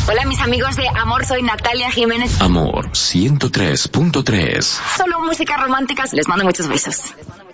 Hola, mis amigos de Amor, soy Natalia Jiménez. Amor 103.3. Solo música romántica. Les mando muchos besos.